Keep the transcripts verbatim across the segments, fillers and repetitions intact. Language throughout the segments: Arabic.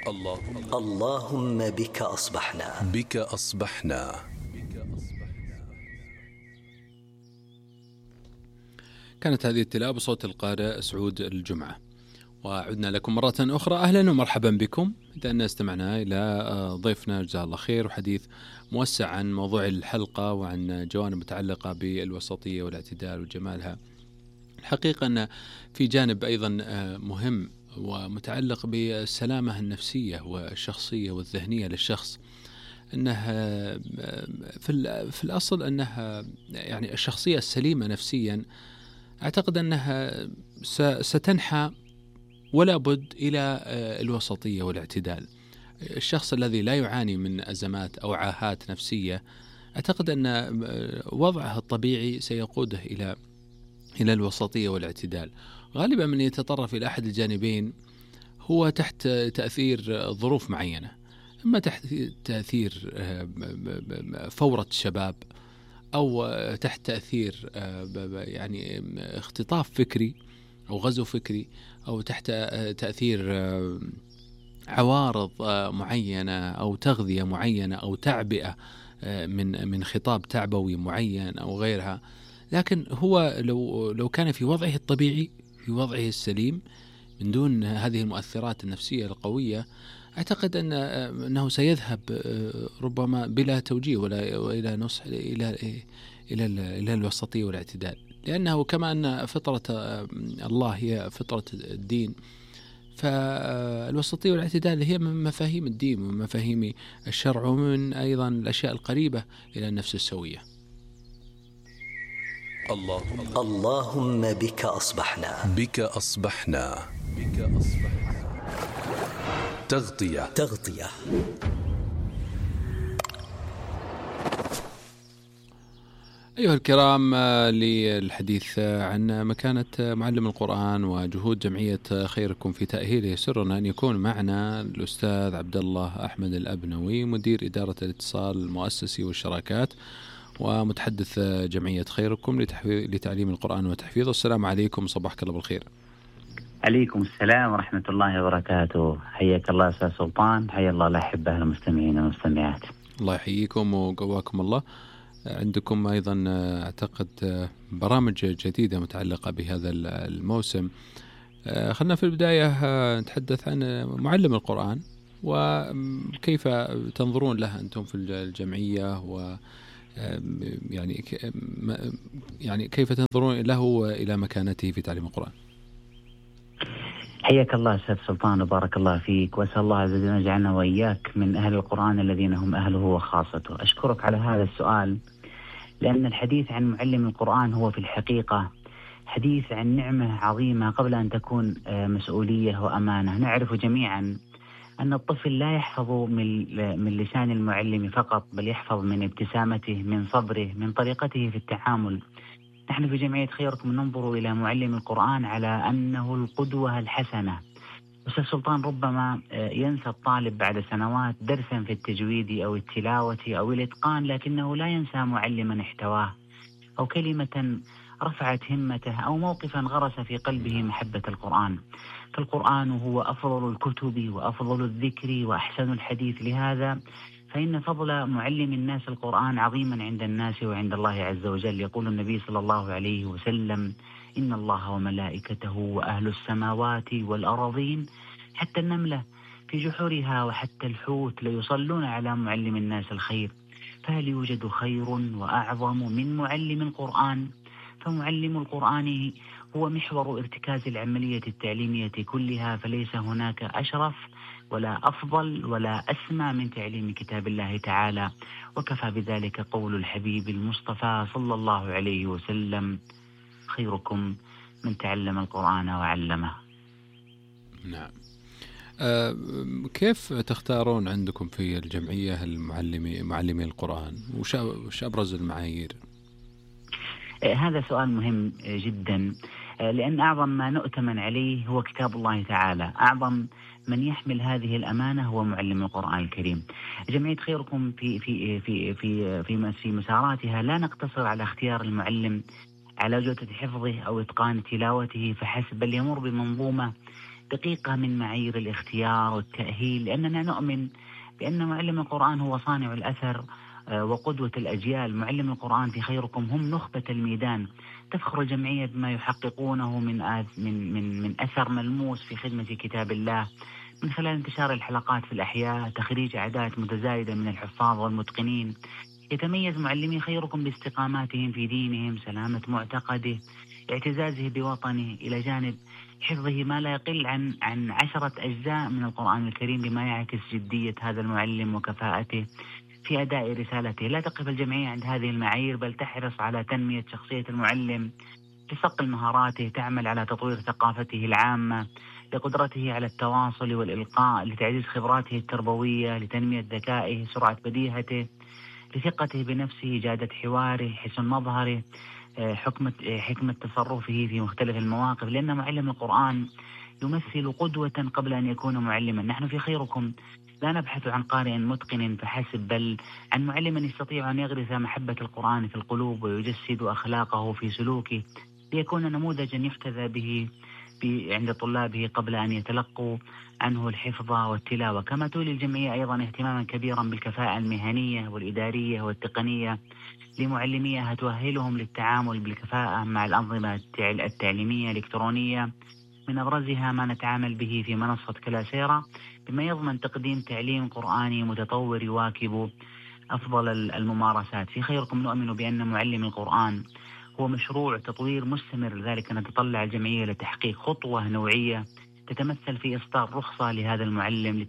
اللهم اللهم بك أصبحنا بك أصبحنا. كانت هذه التلاوة بصوت القارئ سعود الجمعة، وعدنا لكم مرة أخرى. أهلا ومرحبا بكم. إذا استمعنا إلى ضيفنا جزاه الله خير وحديث موسع عن موضوع الحلقة وعن جوانب متعلقة بالوسطية والاعتدال وجمالها. الحقيقة أن في جانب أيضا مهم ومتعلق بالسلامة النفسية والشخصية والذهنية للشخص، أنها في في الأصل أنها يعني الشخصية السليمة نفسيا أعتقد أنها ستنحى ولا بد إلى الوسطية والاعتدال. الشخص الذي لا يعاني من أزمات أو عاهات نفسية أعتقد أن وضعه الطبيعي سيقوده إلى إلى الوسطية والاعتدال. غالبا من يتطرف إلى أحد الجانبين هو تحت تأثير ظروف معينة، إما تحت تأثير فورة الشباب، أو تحت تأثير يعني اختطاف فكري أو غزو فكري، أو تحت تأثير عوارض معينة أو تغذية معينة أو تعبئة من من خطاب تعبوي معين أو غيرها. لكن هو لو لو كان في وضعه الطبيعي، في وضعه السليم، من دون هذه المؤثرات النفسية القوية، أعتقد أن أنه سيذهب ربما بلا توجيه ولا إلى نصح إلى إلى إلى الوسطية والاعتدال، لأنه كما أن فطرة الله هي فطرة الدين، فالوسطية والاعتدال هي من مفاهيم الدين ومن مفاهيم الشرع ومن أيضا الأشياء القريبة إلى النفس السوية. اللهم اللهم بك أصبحنا بك أصبحنا بك أصبحنا. تغطية تغطية أيها الكرام، للحديث عن مكانة معلم القرآن وجهود جمعية خيركم في تأهيله، سرنا أن يكون معنا الأستاذ عبد الله أحمد الأبنوي، مدير إدارة الاتصال المؤسسي والشراكات ومتحدث جمعية خيركم لتعليم القرآن وتحفيظه. السلام عليكم، صباحك الله بالخير. عليكم السلام ورحمة الله وبركاته. حياك الله أستاذ سلطان، حيا الله الأحبة المستمعين والمستمعات. الله يحييكم وقواكم الله. عندكم أيضا أعتقد برامج جديدة متعلقة بهذا الموسم. خلنا في البداية نتحدث عن معلم القرآن وكيف تنظرون له أنتم في الجمعية، و يعني يعني كيف تنظرون له إلى مكانته في تعليم القرآن؟ حياك الله أستاذ سلطان وبارك الله فيك، وأسأل الله عز وجل أن يجعلنا وإياك من أهل القرآن الذين هم أهله وخاصته. أشكرك على هذا السؤال، لأن الحديث عن معلم القرآن هو في الحقيقة حديث عن نعمة عظيمة قبل أن تكون مسؤولية وأمانة. نعرف جميعا أن الطفل لا يحفظ من من لسان المعلم فقط، بل يحفظ من ابتسامته، من صبره، من طريقته في التعامل. نحن في جمعية خيركم ننظر إلى معلم القرآن على أنه القدوة الحسنة. أستاذ سلطان، ربما ينسى الطالب بعد سنوات درسا في التجويد أو التلاوة أو الإتقان، لكنه لا ينسى معلما احتواه، أو كلمة رفعت همته، أو موقفا غرس في قلبه محبة القرآن. فالقرآن هو أفضل الكتب وأفضل الذكر وأحسن الحديث، لهذا فإن فضل معلم الناس القرآن عظيما عند الناس وعند الله عز وجل. يقول النبي صلى الله عليه وسلم: إن الله وملائكته وأهل السماوات والأراضين حتى النملة في جحورها وحتى الحوت ليصلون على معلم الناس الخير. فهل يوجد خير وأعظم من معلم القرآن؟ فمعلم القرآن هو محور ارتكاز العملية التعليمية كلها، فليس هناك أشرف ولا أفضل ولا أسمى من تعليم كتاب الله تعالى. وكفى بذلك قول الحبيب المصطفى صلى الله عليه وسلم: خيركم من تعلم القرآن وعلمه. نعم. أه كيف تختارون عندكم في الجمعية المعلمي معلمي القرآن؟ وش أبرز المعايير؟ هذا سؤال مهم جدا، لأن أعظم ما نؤتمن عليه هو كتاب الله تعالى. أعظم من يحمل هذه الأمانة هو معلم القرآن الكريم. جمعية خيركم في في في في في في مساراتها لا نقتصر على اختيار المعلم على جودة حفظه أو إتقان تلاوته فحسب، بل يمر بمنظومة دقيقة من معايير الاختيار والتأهيل، لأننا نؤمن بأن معلم القرآن هو صانع الأثر وقدوة الأجيال. معلم القرآن في خيركم هم نخبة الميدان. تفخر الجمعية بما يحققونه من من من من أثر ملموس في خدمة كتاب الله من خلال انتشار الحلقات في الأحياء، تخريج أعداد متزايدة من الحفاظ والمتقنين. يتميز معلمي خيركم باستقاماتهم في دينهم، سلامة معتقده، اعتزازه بوطنه، إلى جانب حفظه ما لا يقل عن عن عشرة أجزاء من القرآن الكريم، بما يعكس جدية هذا المعلم وكفاءته في أداء رسالته. لا تقف الجمعية عند هذه المعايير، بل تحرص على تنمية شخصية المعلم لصقل مهاراته، تعمل على تطوير ثقافته العامة، لقدرته على التواصل والإلقاء، لتعزيز خبراته التربوية، لتنمية ذكائه، سرعة بديهته، لثقته بنفسه، جادة حواره، حسن مظهره، حكمة حكمة تصرفه في مختلف المواقف. لأن معلم القرآن يمثل قدوة قبل أن يكون معلما. نحن في خيركم لا نبحث عن قارئ متقن فحسب، بل عن معلم يستطيع أن يغرس محبة القرآن في القلوب ويجسد أخلاقه في سلوكه، ليكون نموذجا يحتذى به عند طلابه قبل أن يتلقوا عنه الحفظ والتلاوة. كما تولي الجمعية أيضا اهتماما كبيرا بالكفاءة المهنية والإدارية والتقنية لمعلميها، تؤهلهم للتعامل بالكفاءة مع الأنظمة التعليمية الإلكترونية، من أبرزها ما نتعامل به في منصة كلاسيرا، بما يضمن تقديم تعليم قرآني متطور يواكب أفضل الممارسات. في خيركم نؤمن بأن معلم القرآن هو مشروع تطوير مستمر، لذلك نتطلع الجمعية لتحقيق خطوة نوعية تتمثل في إصدار رخصة لهذا المعلم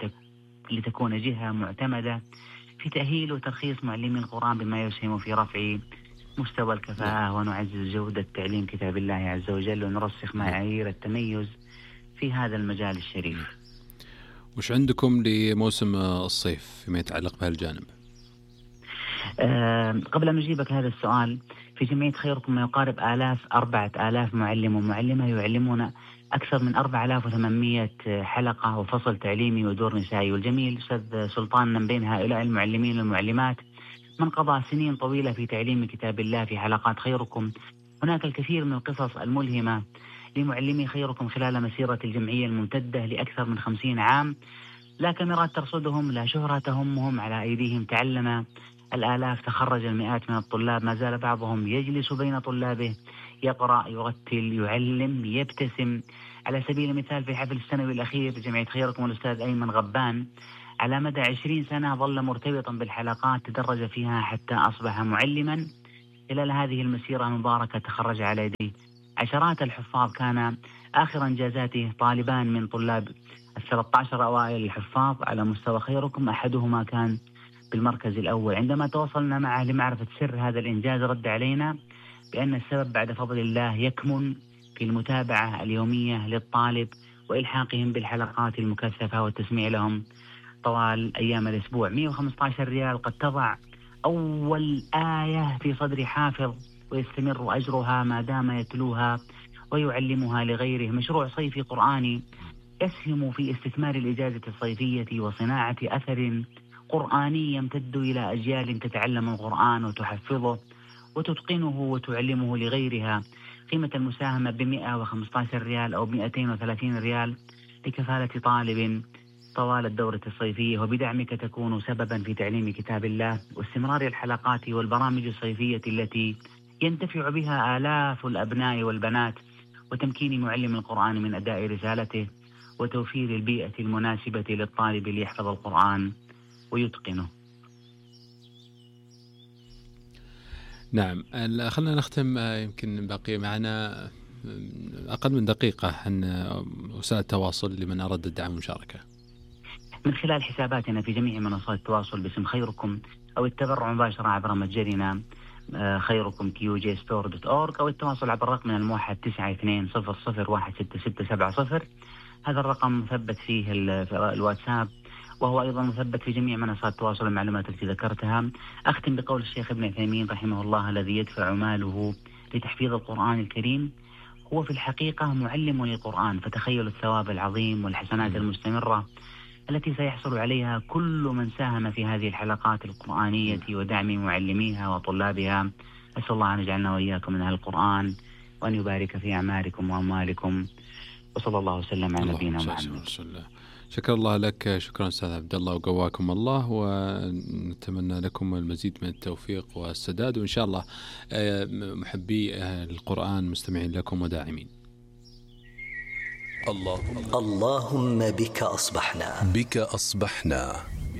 لتكون جهة معتمدة في تأهيل وترخيص معلمي القرآن، بما يسهم في رفع مستوى الكفاءة ونعزز جودة تعليم كتاب الله عز وجل، ونرسخ معايير التميز في هذا المجال الشريف. وش عندكم لموسم الصيف فيما يتعلق بهالجانب؟ أه قبل أن أجيبك هذا السؤال، في جمعية خيركم ما يقارب آلاف أربعة آلاف معلم ومعلمة يعلمون أكثر من أربعة آلاف وثمانمائة حلقة وفصل تعليمي ودور نسائي. والجميل أستاذ سلطان من بين هؤلاء المعلمين والمعلمات من قضى سنين طويلة في تعليم كتاب الله في حلقات خيركم. هناك الكثير من القصص الملهمة لمعلمي خيركم خلال مسيرة الجمعية الممتدة لأكثر من خمسين عام. لا كاميرات ترصدهم، لا شهرة تهمهم، على أيديهم تعلم الآلاف، تخرج المئات من الطلاب، ما زال بعضهم يجلس بين طلابه يقرأ، يرتل، يعلم، يبتسم. على سبيل المثال في حفل السنوي الأخير في جمعية خيركم الأستاذ أيمن غبان على مدى عشرين سنة ظل مرتبطا بالحلقات، تدرج فيها حتى أصبح معلما. خلال هذه المسيرة المباركة تخرج على يديه عشرات الحفاظ. كان آخر إنجازاته طالبان من طلاب الثلاثة عشر أوائل الحفاظ على مستوى خيركم، أحدهما كان بالمركز الأول. عندما تواصلنا معه لمعرفة سر هذا الإنجاز رد علينا بأن السبب بعد فضل الله يكمن في المتابعة اليومية للطالب وإلحاقهم بالحلقات المكثفة والتسميع لهم طوال أيام الأسبوع. مئة وخمسة عشر ريال قد تضع أول آية في صدر حافظ، ويستمر أجرها ما دام يتلوها ويعلمها لغيره. مشروع صيفي قرآني يسهم في استثمار الإجازة الصيفية وصناعة أثر قرآني يمتد إلى أجيال تتعلم القرآن وتحفظه وتتقنه وتعلمه لغيرها. قيمة المساهمة بمئة وخمسة عشر ريال أو مئتين وثلاثين ريال لكفالة طالب طوال الدورة الصيفية، وبدعمك تكون سببا في تعليم كتاب الله واستمرار الحلقات والبرامج الصيفية التي ينتفع بها آلاف الأبناء والبنات، وتمكين معلم القرآن من أداء رسالته وتوفير البيئة المناسبة للطالب ليحفظ القرآن ويتقنه. نعم، خلنا نختم. يمكن باقي معنا أقل من دقيقة عن وسائل التواصل لمن أراد الدعم والمشاركة. من خلال حساباتنا في جميع منصات التواصل باسم خيركم، أو التبرع مباشرة عبر متجرنا خيركم كيو جي ستور دوت أورج، أو التواصل عبر الرقم الموحد تسعة اثنين صفر صفر واحد ستة ستة سبعة صفر. هذا الرقم مثبت فيه الواتساب، وهو أيضا مثبت في جميع منصات التواصل المعلومات التي ذكرتها. أختم بقول الشيخ ابن عثيمين رحمه الله: الذي يدفع ماله لتحفيظ القرآن الكريم هو في الحقيقة معلم للقرآن، فتخيل الثواب العظيم والحسنات المستمرة التي سيحصل عليها كل من ساهم في هذه الحلقات القرآنية ودعم معلميها وطلابها. أسأل الله أن يجعلنا وإياكم من أهل القرآن، وأن يبارك في أعماركم وأموالكم، وصلى الله وسلم على نبينا محمد. شكرا الله لك، شكرا أستاذ عبد الله، وقواكم الله، ونتمنى لكم المزيد من التوفيق والسداد، وإن شاء الله محبي القرآن مستمعين لكم وداعمين. اللهم اللهم بك أصبحنا بك أصبحنا.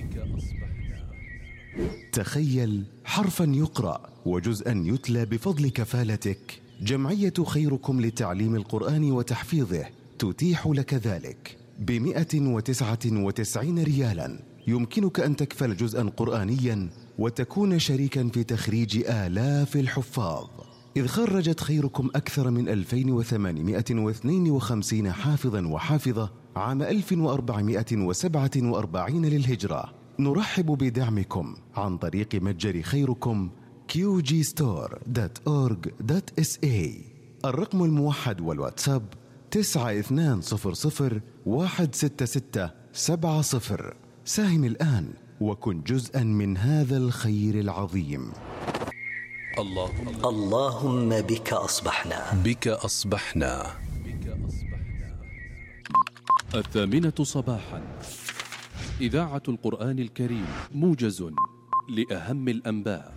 تخيل حرفا يقرأ وجزءا يتلى بفضل كفالتك. جمعية خيركم لتعليم القرآن وتحفيظه تتيح لك ذلك بمئة وتسعة وتسعين ريالا. يمكنك أن تكفل جزءا قرآنيا وتكون شريكا في تخريج آلاف الحفاظ، إذ خرجت خيركم أكثر من ألفين وثمانمئة واثنين وخمسين حافظا وحافظة عام ألف وأربعمئة وسبعة وأربعين للهجرة. نرحب بدعمكم عن طريق متجر خيركم كيو جي ستور دوت أورج دوت إس إيه. الرقم الموحد والواتساب تسعة اثنان صفر صفر واحد ستة ستة سبعة صفر. ساهم الآن وكن جزءا من هذا الخير العظيم. اللهم اللهم بك أصبحنا بك أصبحنا. الثامنة صباحا، إذاعة القرآن الكريم، موجز لأهم الأنباء.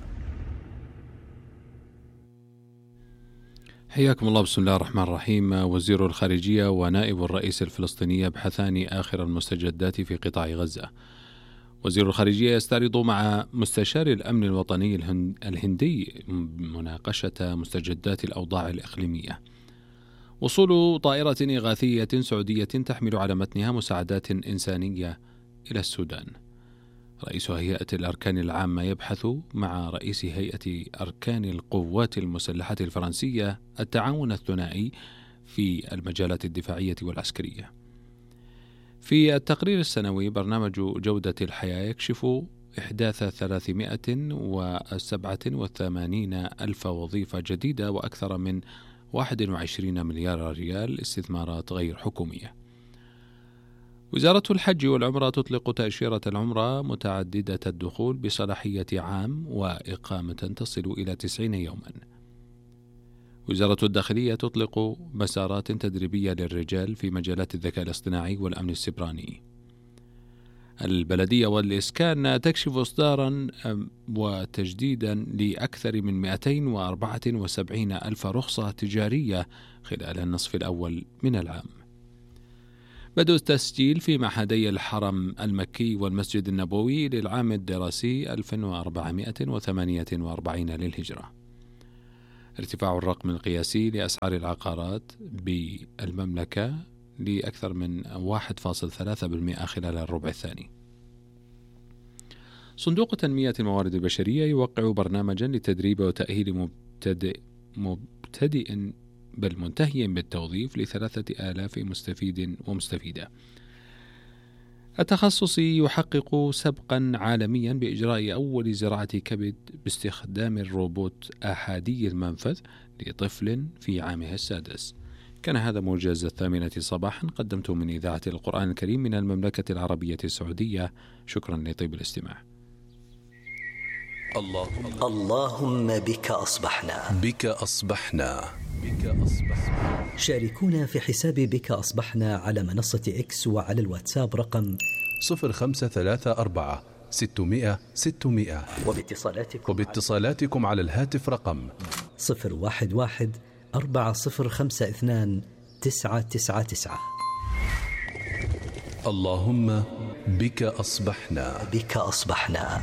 حياكم الله. بسم الله الرحمن الرحيم. وزير الخارجية ونائب الرئيس الفلسطيني يبحثان آخر المستجدات في قطاع غزة. وزير الخارجية يستعرض مع مستشار الأمن الوطني الهندي مناقشة مستجدات الأوضاع الإقليمية. وصول طائرة إغاثية سعودية تحمل على متنها مساعدات إنسانية إلى السودان. رئيس هيئة الأركان العامة يبحث مع رئيس هيئة أركان القوات المسلحة الفرنسية التعاون الثنائي في المجالات الدفاعية والعسكرية. في التقرير السنوي برنامج جودة الحياة يكشف إحداث ثلاثمئة وسبعة وثمانين ألف وظيفة جديدة وأكثر من واحد وعشرين مليار ريال استثمارات غير حكومية. وزارة الحج والعمرة تطلق تأشيرة العمرة متعددة الدخول بصلاحية عام وإقامة تصل إلى تسعين يوما. وزارة الداخلية تطلق مسارات تدريبية للرجال في مجالات الذكاء الاصطناعي والأمن السيبراني. البلدية والإسكان تكشف إصدارا وتجديدا لأكثر من مئتين وأربعة وسبعين ألف رخصة تجارية خلال النصف الأول من العام. بدء التسجيل في معهدي الحرم المكي والمسجد النبوي للعام الدراسي ألف وأربعمئة وثمانية وأربعين للهجرة. ارتفاع الرقم القياسي لأسعار العقارات بالمملكة لأكثر من واحد فاصلة ثلاثة بالمئة خلال الربع الثاني. صندوق تنمية الموارد البشرية يوقع برنامجا لتدريب وتأهيل مبتدئ, مبتدئ بل منتهي بالتوظيف لثلاثة آلاف مستفيد ومستفيدة. التخصص يحقق سبقا عالميا بإجراء أول زراعة كبد باستخدام الروبوت أحادي المنفذ لطفل في عامه السادس. كان هذا موجز الثامنة صباحا، قدمته من إذاعة القرآن الكريم من المملكة العربية السعودية. شكرا لطيب الاستماع. اللهم اللهم بك أصبحنا بك أصبحنا بك أصبحنا. شاركونا في حساب بك أصبحنا على منصة إكس وعلى الواتساب رقم صفر خمسة ثلاثة أربعة ستمئة ستمئة. وباتصالاتكم وباتصالاتكم على الهاتف رقم صفر واحد واحد أربعة صفر خمسة اثنان تسعة تسعة تسعة. اللهم بك أصبحنا بك أصبحنا.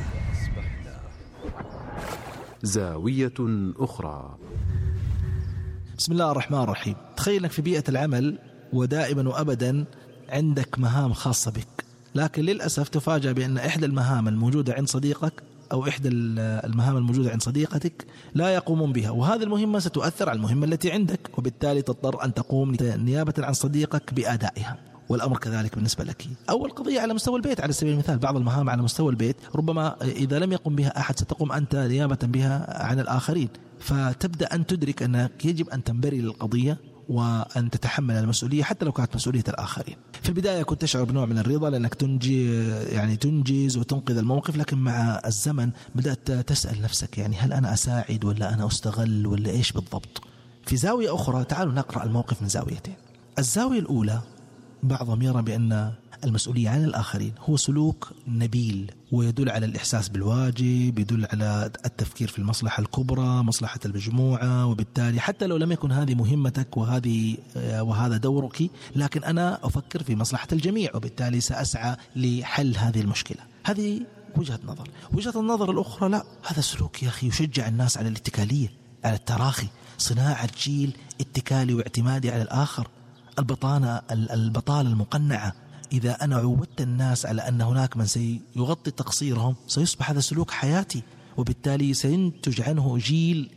زاوية أخرى. بسم الله الرحمن الرحيم. تخيل أنك في بيئة العمل ودائما وأبدا عندك مهام خاصة بك، لكن للأسف تفاجأ بأن إحدى المهام الموجودة عند صديقك أو إحدى المهام الموجودة عند صديقتك لا يقومون بها، وهذه المهمة ستؤثر على المهمة التي عندك، وبالتالي تضطر أن تقوم نيابة عن صديقك بأدائها. والأمر كذلك بالنسبة لك. أول قضية على مستوى البيت على سبيل المثال، بعض المهام على مستوى البيت ربما إذا لم يقم بها أحد ستقوم أنت نيابة بها عن الآخرين، فتبدأ أن تدرك أنك يجب أن تنبري للقضية وأن تتحمل المسؤولية حتى لو كانت مسؤولية الآخرين. في البداية كنت تشعر بنوع من الرضا لأنك تنجي يعني تنجز وتنقذ الموقف، لكن مع الزمن بدأت تسأل نفسك يعني هل أنا أساعد ولا أنا أستغل ولا إيش بالضبط. في زاوية أخرى تعالوا نقرأ الموقف من زاويتين. الزاوية الأولى بعضهم يرى بأن المسؤولية عن الآخرين هو سلوك نبيل ويدل على الإحساس بالواجب، يدل على التفكير في المصلحة الكبرى، مصلحة المجموعة، وبالتالي حتى لو لم يكن هذه مهمتك وهذه وهذا دورك، لكن أنا أفكر في مصلحة الجميع وبالتالي سأسعى لحل هذه المشكلة. هذه وجهة نظر. وجهة النظر الأخرى لا، هذا سلوك يا أخي يشجع الناس على الاتكالية، على التراخي، صناعة جيل اتكالي واعتمادي على الآخر، البطانة البطالة المقنعة. إذا أنا عودت الناس على أن هناك من سيغطي تقصيرهم سيصبح هذا سلوك حياتي، وبالتالي سينتج عنه جيل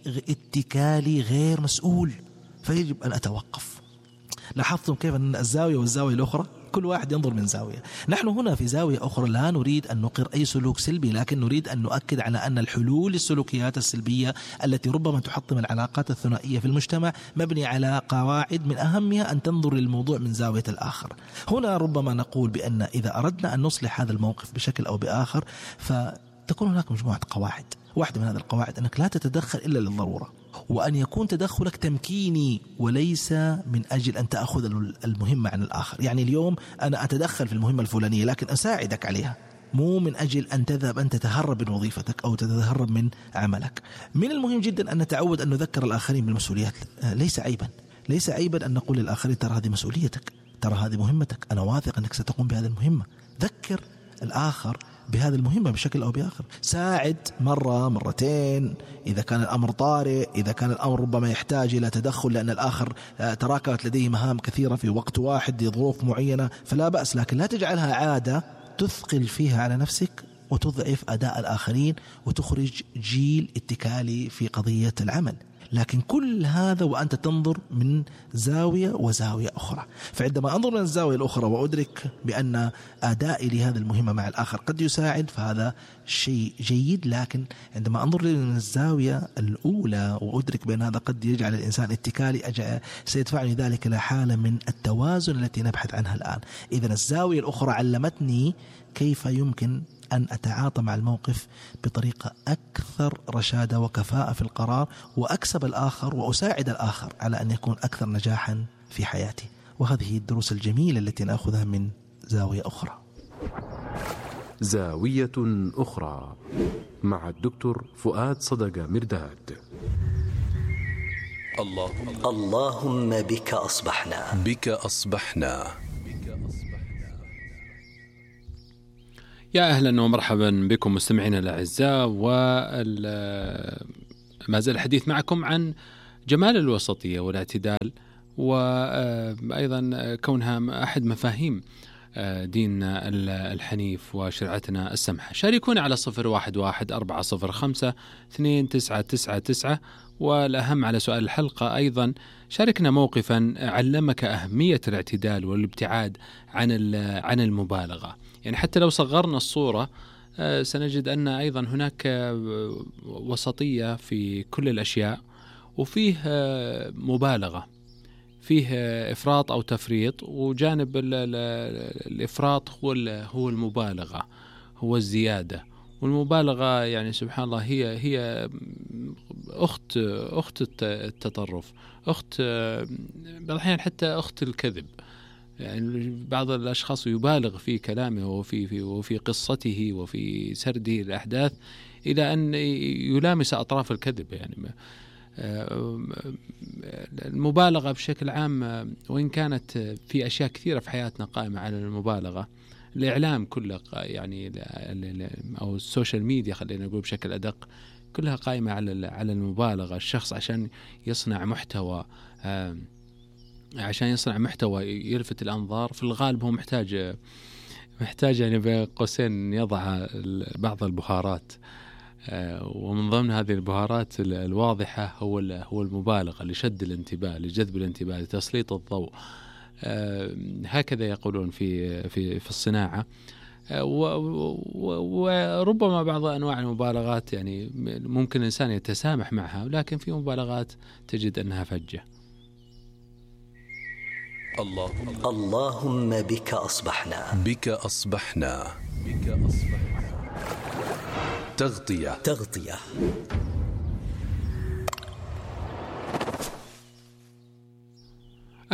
اتكالي غير مسؤول، فيجب أن أتوقف. لاحظتم كيف أن الزاوية والزاوية الأخرى كل واحد ينظر من زاوية. نحن هنا في زاوية أخرى لا نريد أن نقر أي سلوك سلبي، لكن نريد أن نؤكد على أن الحلول للسلوكيات السلبية التي ربما تحطم العلاقات الثنائية في المجتمع مبني على قواعد من أهمها أن تنظر للموضوع من زاوية الآخر. هنا ربما نقول بأن إذا أردنا أن نصلح هذا الموقف بشكل أو بآخر فتكون هناك مجموعة قواعد. واحدة من هذه القواعد أنك لا تتدخل إلا للضرورة، وأن يكون تدخلك تمكيني وليس من أجل أن تأخذ المهمة عن الآخر. يعني اليوم أنا أتدخل في المهمة الفلانية لكن أساعدك عليها، مو من أجل أن تذهب أن تتهرب من وظيفتك أو تتهرب من عملك. من المهم جدا أن نتعود أن نذكر الآخرين بالمسؤوليات. ليس عيبا ليس عيبا أن نقول للآخرين ترى هذه مسؤوليتك، ترى هذه مهمتك، أنا واثق أنك ستقوم بهذه المهمة. ذكر الآخر بهذه المهمة بشكل أو بآخر، ساعد مرة مرتين إذا كان الأمر طارئ، إذا كان الأمر ربما يحتاج إلى تدخل لأن الآخر تراكمت لديه مهام كثيرة في وقت واحد لظروف معينة فلا بأس، لكن لا تجعلها عادة تثقل فيها على نفسك وتضعف أداء الآخرين وتخرج جيل اتكالي في قضية العمل. لكن كل هذا وأنت تنظر من زاوية وزاوية أخرى. فعندما أنظر من الزاوية الأخرى وأدرك بأن أدائي لهذه المهمة مع الآخر قد يساعد فهذا شيء جيد، لكن عندما أنظر من الزاوية الأولى وأدرك بأن هذا قد يجعل الإنسان اتكالي سيدفعني ذلك إلى حالة من التوازن التي نبحث عنها الآن. إذن الزاوية الأخرى علمتني كيف يمكن أن أتعاطى مع الموقف بطريقة أكثر رشادة وكفاءة في القرار، وأكسب الآخر وأساعد الآخر على أن يكون أكثر نجاحا في حياتي. وهذه الدروس الجميلة التي نأخذها من زاوية أخرى. زاوية أخرى مع الدكتور فؤاد صدقة مرداد. اللهم اللهم بك أصبحنا بك أصبحنا يا أهلا ومرحبا بكم مستمعينا الأعزاء، وما زال الحديث معكم عن جمال الوسطية والاعتدال، وأيضا كونها أحد مفاهيم ديننا الحنيف وشرعتنا السمحة. شاركونا على صفر واحد واحد أربعة صفر خمسة اثنين تسعة تسعة تسعة، والأهم على سؤال الحلقة أيضا شاركنا موقفا علمك أهمية الاعتدال والابتعاد عن عن المبالغة. يعني حتى لو صغرنا الصورة سنجد أن أيضا هناك وسطية في كل الأشياء، وفيه مبالغة، فيه إفراط أو تفريط، وجانب الإفراط هو هو المبالغة، هو الزيادة. والمبالغة يعني سبحان الله هي هي أخت أخت التطرف، أخت بعض الأحيان حتى أخت الكذب. يعني بعض الأشخاص يبالغ في كلامه وفي في وفي قصته وفي سرده الأحداث إلى أن يلامس أطراف الكذب. يعني المبالغة بشكل عام، وإن كانت في أشياء كثيرة في حياتنا قائمة على المبالغة، الإعلام كله يعني أو السوشيال ميديا خلينا نقول بشكل أدق كلها قائمة على على المبالغة. الشخص عشان يصنع محتوى عشان يصنع محتوى يلفت الأنظار في الغالب هو محتاج محتاج يعني بين قوسين يضع بعض البهارات، ومن ضمن هذه البهارات الواضحة هو هو المبالغة لشد الانتباه، لجذب الانتباه، لتسليط الضوء. هكذا يقولون في في في الصناعة. وربما بعض أنواع المبالغات يعني ممكن الإنسان يتسامح معها، لكن في مبالغات تجد أنها فجة. اللهم اللهم بك أصبحنا بك أصبحنا بك أصبحنا تغطية تغطية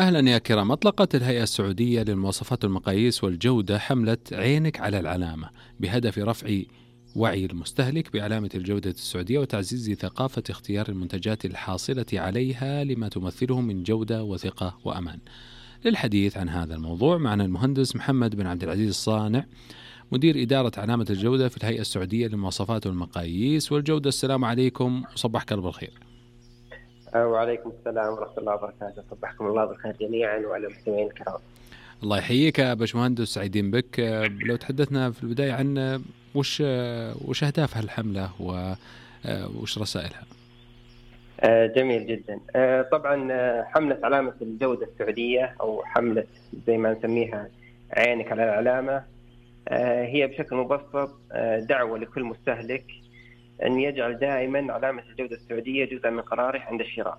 أهلا يا كرام. أطلقت الهيئة السعودية للمواصفات والمقاييس والجودة حملة عينك على العلامة بهدف رفع وعي المستهلك بعلامة الجودة السعودية وتعزيز ثقافة اختيار المنتجات الحاصلة عليها لما تمثله من جودة وثقة وأمان. للحديث عن هذا الموضوع معنا المهندس محمد بن عبد العزيز الصانع، مدير إدارة علامة الجودة في الهيئة السعودية للمواصفات والمقاييس والجودة. السلام عليكم وصبحك الله بالخير. وعليكم السلام ورحمة الله وبركاته. صبحكم الله بالخير جميعا وعلى المستمعين الكرام. الله يحييك يا باشمهندس، سعيدين بك. لو تحدثنا في البداية عن وش وش أهداف هالحملة وش رسائلها؟ جميل جدا. طبعا حملة علامة الجودة السعودية أو حملة زي ما نسميها عينك على العلامة هي بشكل مبسط دعوة لكل مستهلك أن يجعل دائما علامة الجودة السعودية جزءا من قراره عند الشراء.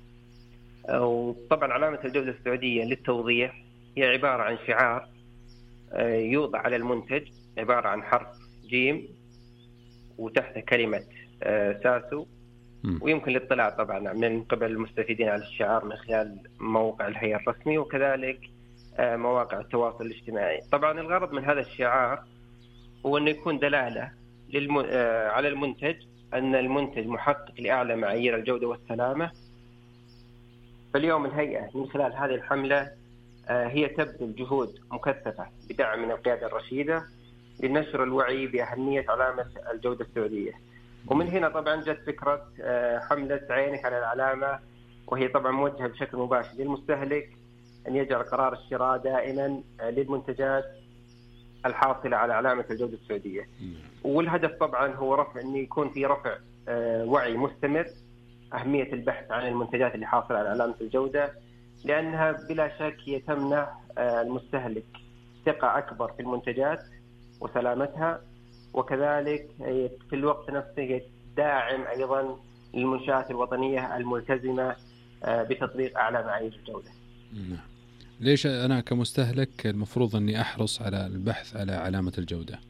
وطبعا علامة الجودة السعودية للتوضيح هي عبارة عن شعار يوضع على المنتج، عبارة عن حرف جيم وتحته كلمة ساسو، ويمكن الاطلاع طبعا من قبل المستفيدين على الشعار من خلال موقع الهيئة الرسمي وكذلك مواقع التواصل الاجتماعي. طبعا الغرض من هذا الشعار هو أنه يكون دلالة للم... على المنتج أن المنتج محقق لأعلى معايير الجودة والسلامة. فاليوم الهيئة من خلال هذه الحملة هي تبذل جهود مكثفة بدعم من القيادة الرشيدة لنشر الوعي بأهمية علامة الجودة السعودية. ومن هنا طبعا جت فكرة حملة عينك على العلامة، وهي طبعا موجهة بشكل مباشر للمستهلك أن يجعل قرار الشراء دائما للمنتجات الحاصلة على علامة الجودة السعودية. والهدف طبعا هو رفع أن يكون في رفع وعي مستمر أهمية البحث عن المنتجات اللي حاصلة على علامة الجودة، لأنها بلا شك هي تمنح المستهلك ثقة أكبر في المنتجات وسلامتها، وكذلك في الوقت نفسه داعم أيضا للمنشآت الوطنية الملتزمة بتطبيق أعلى معايير الجودة. ليش أنا كمستهلك المفروض أني أحرص على البحث على علامة الجودة؟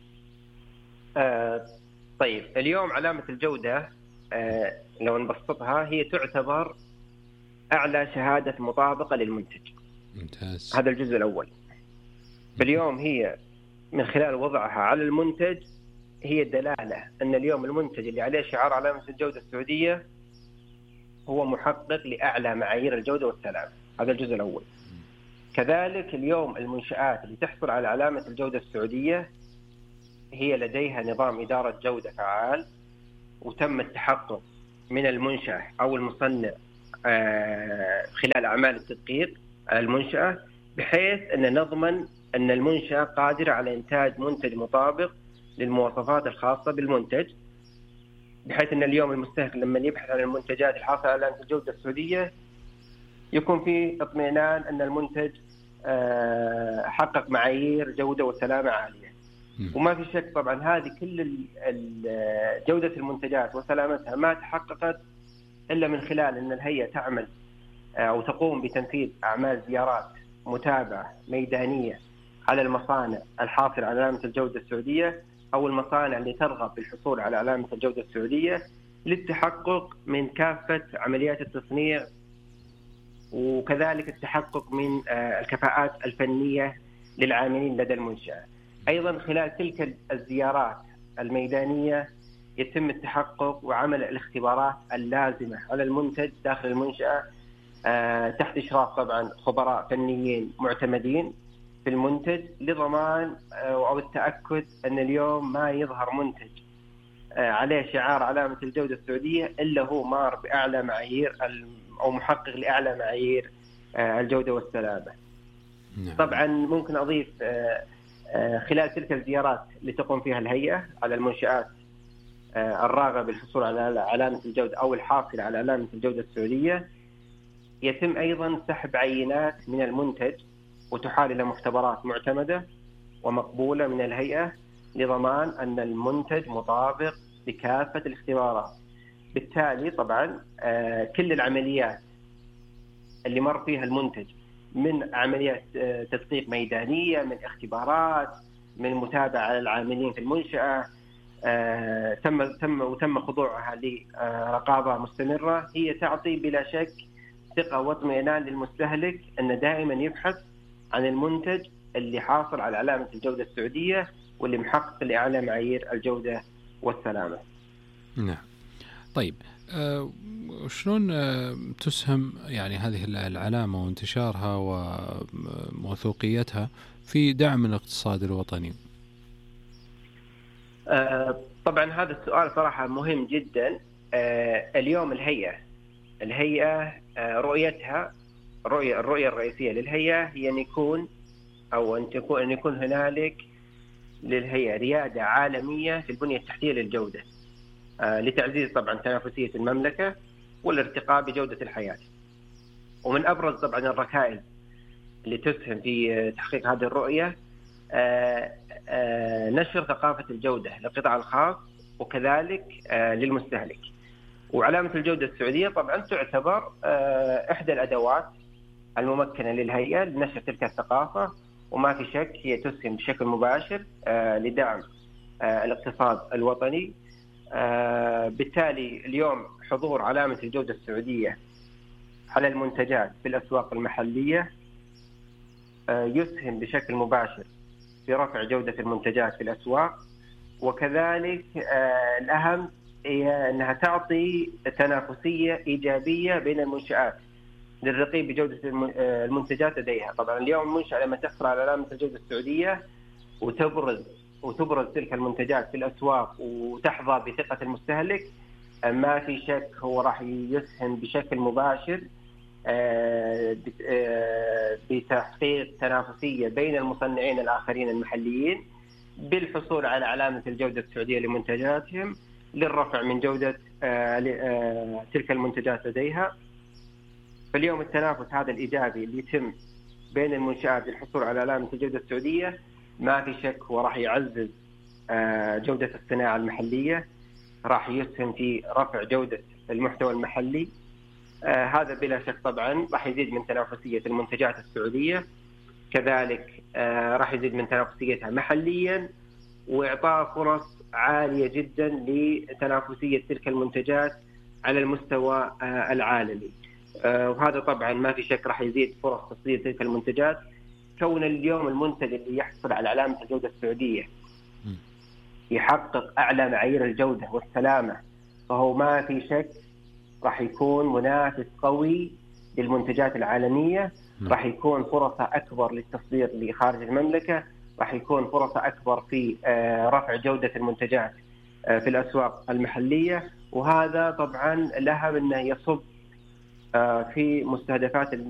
آه طيب اليوم علامة الجودة آه لو نبسطها هي تعتبر أعلى شهادة مطابقة للمنتج. ممتاز. هذا الجزء الأول. فاليوم هي من خلال وضعها على المنتج هي دلالة أن اليوم المنتج اللي عليه شعار علامة الجودة السعودية هو محقق لأعلى معايير الجودة والسلامة. هذا الجزء الأول. كذلك اليوم المنشآت اللي تحصل على علامة الجودة السعودية هي لديها نظام إدارة جودة فعال، وتم التحقق من المنشأة أو المصنع خلال أعمال التدقيق المنشأة، بحيث أن نضمن أن المنشأة قادرة على إنتاج منتج مطابق للمواصفات الخاصة بالمنتج، بحيث أن اليوم المستهلك لما يبحث عن المنتجات الحاصلة على علامة الجودة السعودية يكون في اطمئنان أن المنتج حقق معايير جودة وسلامة عالية. وما في شك طبعا هذه كل جودة المنتجات وسلامتها ما تحققت إلا من خلال أن الهيئة تعمل أو تقوم بتنفيذ أعمال زيارات متابعة ميدانية على المصانع الحاصلة على علامة الجودة السعودية أو المصانع اللي ترغب بالحصول على علامة الجودة السعودية للتحقق من كافة عمليات التصنيع، وكذلك التحقق من الكفاءات الفنية للعاملين لدى المنشأة. أيضا خلال تلك الزيارات الميدانية يتم التحقق وعمل الاختبارات اللازمة على المنتج داخل المنشأة تحت إشراف طبعا خبراء فنيين معتمدين في المنتج، لضمان أو التأكد أن اليوم ما يظهر منتج عليه شعار علامة الجودة السعودية إلا هو مار بأعلى معايير أو محقق لأعلى معايير الجودة والسلامة. طبعا ممكن أضيف خلال تلك الزيارات اللي تقوم فيها الهيئة على المنشآت الراغبة بالحصول على علامة الجودة أو الحاصلة على علامة الجودة السعودية، يتم أيضا سحب عينات من المنتج وتحال إلى مختبرات معتمدة ومقبولة من الهيئة لضمان أن المنتج مطابق بكافة الاختبارات. بالتالي طبعا كل العمليات اللي مر فيها المنتج من عمليات تدقيق ميدانية، من اختبارات، من متابعة على العاملين في المنشأة، تم تم وتم خضوعها لرقابة مستمرة، هي تعطي بلا شك ثقة واطمئنان للمستهلك أنه دائما يبحث عن المنتج اللي حاصل على علامة الجودة السعودية واللي محقق لأعلى معايير الجودة والسلامة. نعم. طيب أه شلون أه تسهم يعني هذه العلامة وانتشارها وموثوقيتها في دعم الاقتصاد الوطني؟ أه طبعا هذا السؤال صراحة مهم جدا. أه اليوم الهيئة الهيئة أه رؤيتها الرؤية الرؤية الرئيسية للهيئة هي أن يكون أو أن تكون أن يكون هنالك للهيئة ريادة عالمية في البنية التحتية للجودة آه لتعزيز طبعا تنافسية المملكة والارتقاء بجودة الحياة. ومن أبرز طبعا الركائز اللي تسهم في تحقيق هذه الرؤية آه آه نشر ثقافة الجودة للقطاع الخاص وكذلك آه للمستهلك. وعلامة الجودة السعودية طبعا تعتبر آه إحدى الأدوات الممكنة للهيئة لنشر تلك الثقافة، وما في شك هي تسهم بشكل مباشر آه لدعم آه الاقتصاد الوطني. آه بالتالي اليوم حضور علامة الجودة السعودية على المنتجات في الأسواق المحلية آه يسهم بشكل مباشر في رفع جودة المنتجات في الأسواق، وكذلك آه الأهم هي أنها تعطي تنافسية إيجابية بين المنشآت للرقي بجودة المنتجات لديها. طبعا اليوم المنشأة لما تحصل على علامة الجودة السعودية وتبرز وتبرز تلك المنتجات في الأسواق وتحظى بثقة المستهلك، ما في شك هو راح يسهم بشكل مباشر بتحقيق تنافسية بين المصنعين الآخرين المحليين بالحصول على علامة الجودة السعودية لمنتجاتهم للرفع من جودة تلك المنتجات لديها. فاليوم التنافس هذا الإيجابي اللي يتم بين المنشآت للحصول على علامة الجودة السعودية ما في شك هو راح يعزز جودة الصناعة المحلية، راح يسهم في رفع جودة المحتوى المحلي. هذا بلا شك طبعا راح يزيد من تنافسية المنتجات السعودية، كذلك راح يزيد من تنافسيتها محليا وإعطاء فرص عالية جدا لتنافسية تلك المنتجات على المستوى العالمي. وهذا طبعا ما في شك راح يزيد فرص تصدير تلك المنتجات. كون اليوم المنتج اللي يحصل على علامة الجودة السعودية يحقق أعلى معايير الجودة والسلامة، فهو ما في شك راح يكون منافس قوي للمنتجات العالمية، راح يكون فرصة أكبر للتصدير لخارج المملكة، راح يكون فرصة أكبر في رفع جودة المنتجات في الأسواق المحلية. وهذا طبعا لها أنه يصب في مستهدفات